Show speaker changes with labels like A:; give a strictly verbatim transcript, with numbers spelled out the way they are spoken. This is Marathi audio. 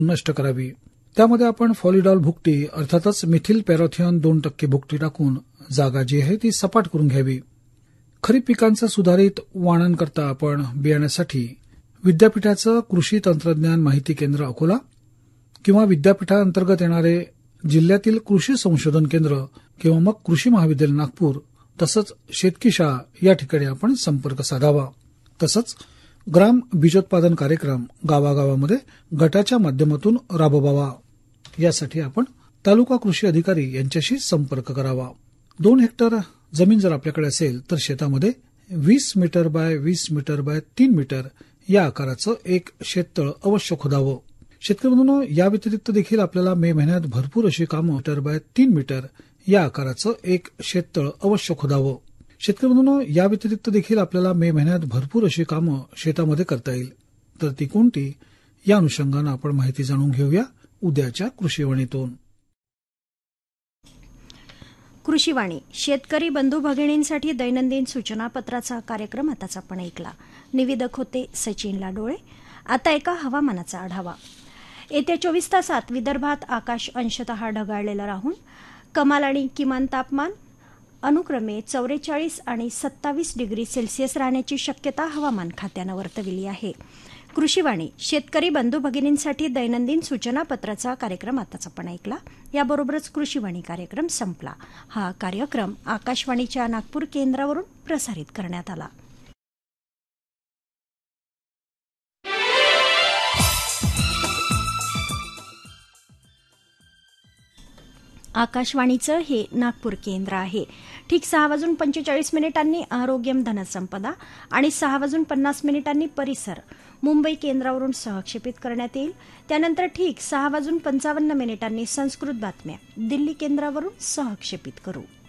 A: नष्ट करावी. त्यामध्ये आपण फॉलिडॉल भुकटी अर्थातच मिथिल पॅरोथियन दोन टक्के भुकटी टाकून जागा जी आहे ती सपाट करून घ्यावी. खरीप पिकांचं सुधारित वाणन करता आपण बियाण्यासाठी विद्यापीठाचं कृषी तंत्रज्ञान माहिती केंद्र अकोला किंवा विद्यापीठाअंतर्गत येणारे जिल्ह्यातील कृषी संशोधन केंद्र किंवा मग कृषी महाविद्यालय नागपूर तसंच शेतकी शाळा या ठिकाणी आपण संपर्क साधावा. तसंच ग्राम बीजोत्पादन कार्यक्रम गावागावामध्ये गटाच्या माध्यमातून राबवावा. यासाठी आपण तालुका कृषी अधिकारी यांच्याशी संपर्क करावा. दोन हेक्टर जमीन जर आपल्याकडे असेल तर शेतामध्ये वीस मीटर बाय वीस मीटर बाय तीन मीटर या आकाराचं एक शेततळ अवश्य खोदावं. शेतकरी बंधूंनो, या व्यतिरिक्त देखील आपल्याला मे महिन्यात भरपूर अशी कामं मीटर बाय तीन मीटर या आकाराचं एक शेततळ अवश्य खोदावं. शेतकरी बंधूंनो, या व्यतिरिक्त देखील आपल्याला मे महिन्यात भरपूर अशी कामं शेतामध्ये करता येईल. तर ती कोणती या अनुषंगानं आपण माहिती जाणून घेऊया उद्याच्या कृषीवाणीतून.
B: कृषीवाणी शेतकरी बंधू भगिनींसाठी दैनंदिन सूचनापत्राचा कार्यक्रम आताच आपण ऐकला. निवेदक होते सचिन लाडोळे. आता एका हवामानाचा आढावा. येत्या चोवीस तासात विदर्भात आकाश अंशतः ढगाळलेलं राहून कमाल आणि किमान तापमान अनुक्रमे चौवेचाळीस आणि सत्तावीस डिग्री सेल्सिअस राहण्याची शक्यता हवामान खात्यानं वर्तविली आहे. कृषीवाणी शेतकरी बंधू भगिनींसाठी दैनंदिन सूचनापत्राचा कार्यक्रम आताच आपण ऐकला. याबरोबरच कृषीवाणी कार्यक्रम संपला. हा कार्यक्रम आकाशवाणीच्या नागपूर केंद्रावरून प्रसारित करण्यात आला. आकाशवाणीचं हे नागपूर केंद्र आहे. ठीक सहा वाजून पंचेचाळीस मिनिटांनी आरोग्यम धनसंपदा आणि सहा वाजून पन्नास मिनिटांनी परिसर मुंबई केंद्रावरून सहक्षेपित करण्यात येईल. त्यानंतर ठीक सहा वाजून पंचावन्न मिनिटांनी संस्कृत बातम्या दिल्ली केंद्रावरून सहक्षेपित करू.